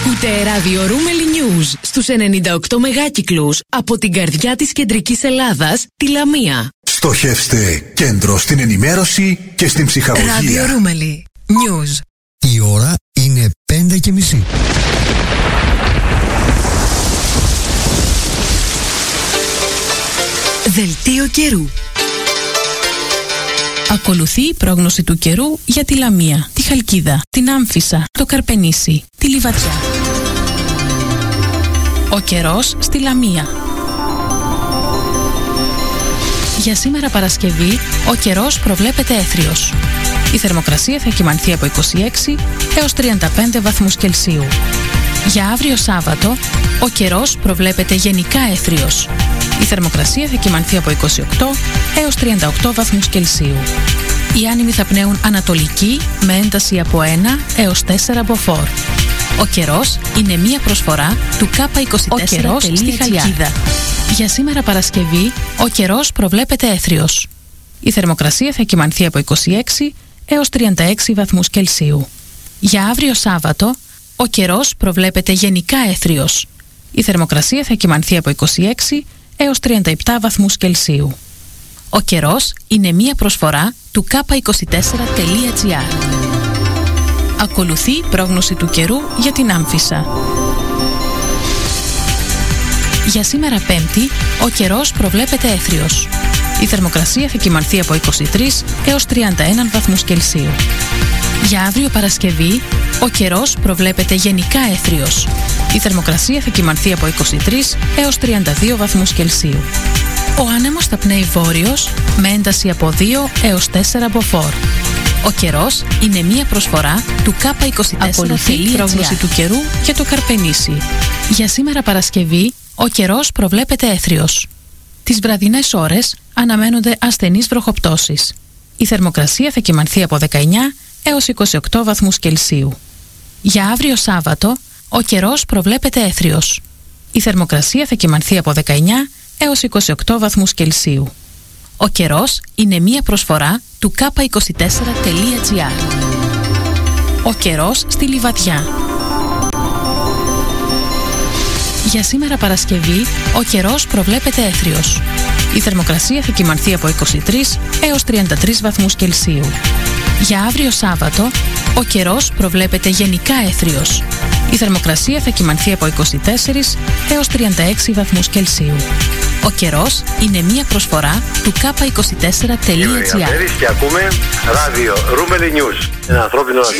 Ακούτε ράδιο Ρούμελι News στους 98 μεγάκυκλους από την καρδιά της κεντρικής Ελλάδας, τη Λαμία. Στοχεύστε κέντρο στην ενημέρωση και στην ψυχαγωγία. Ράδιο Ρούμελι News. Η ώρα είναι 5:30. Δελτίο καιρού. Ακολουθεί η πρόγνωση του καιρού για τη Λαμία, τη Χαλκίδα, την Άμφισσα, το Καρπενήσι, τη Λιβαδιά. Ο καιρός στη Λαμία. Για σήμερα Παρασκευή, ο καιρός προβλέπεται έθριος. Η θερμοκρασία θα κυμανθεί από 26 έως 35 βαθμούς Κελσίου. Για αύριο Σάββατο, ο καιρός προβλέπεται γενικά έθριος. Η θερμοκρασία θα κυμανθεί από 28 έως 38 βαθμούς Κελσίου. Οι άνεμοι θα πνέουν ανατολική με ένταση από 1 έως 4 μποφόρ. Ο καιρός είναι μία προσφορά του K24 στη Χαλκίδα. Για σήμερα Παρασκευή, ο καιρός προβλέπεται έθριος. Η θερμοκρασία θα κυμανθεί από 26 έως 36 βαθμούς Κελσίου. Για αύριο Σάββατο, ο καιρός προβλέπεται γενικά έθριος. Η θερμοκρασία θα κυμανθεί από 26 έως 37 βαθμούς Κελσίου. Ο καιρός είναι μία προσφορά του K24.gr. Ακολουθεί η πρόγνωση του καιρού για την Άμφισσα. Για σήμερα Πέμπτη, ο καιρός προβλέπεται έθριος. Η θερμοκρασία θα κυμανθεί από 23 έως 31 βαθμούς Κελσίου. Για αύριο Παρασκευή, ο καιρός προβλέπεται γενικά έθριος. Η θερμοκρασία θα κυμανθεί από 23 έως 32 βαθμούς Κελσίου. Ο άνεμος θα πνέει βόρειος με ένταση από 2 έως 4 μποφόρ. Ο καιρός είναι μία προσφορά του K24.gr. Ακολουθεί η πρόγνωση του καιρού για το Καρπενήσι. Για σήμερα Παρασκευή, ο καιρός προβλέπεται έθριος. Τις βραδινές ώρες αναμένονται ασθενείς βροχοπτώσεις. Η θερμοκρασία θα κυμανθεί από 19 έως 28 βαθμούς Κελσίου. Για αύριο Σάββατο, ο καιρός προβλέπεται έθριος. Η θερμοκρασία θα κυμανθεί από 19 έως 28 βαθμούς Κελσίου. Ο καιρός είναι μία προσφορά του K24.gr. Ο καιρός στη Λιβαδιά. Για σήμερα Παρασκευή, ο καιρός προβλέπεται έθριος. Η θερμοκρασία θα κυμανθεί από 23 έως 33 βαθμούς Κελσίου. Για αύριο Σάββατο, ο καιρός προβλέπεται γενικά έθριος. Η θερμοκρασία θα κυμανθεί από 24 έως 36 βαθμούς Κελσίου. Ο καιρός είναι μία προσφορά του K24.gr. Και ακούμε ράδιο Ρούμελι News. Ένα ανθρώπινο